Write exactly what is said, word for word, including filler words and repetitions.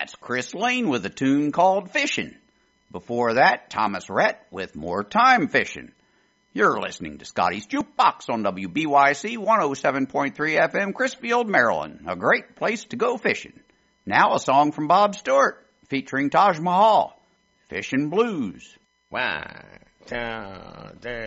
That's Chris Lane with a tune called Fishin'. Before that, Thomas Rhett with More Time Fishin'. You're listening to Scotty's Jukebox on W B Y C one oh seven point three F M, Crisfield, Maryland. A great place to go fishing. Now a song from Bob Stewart featuring Taj Mahal, Fishin' Blues. One, two, three.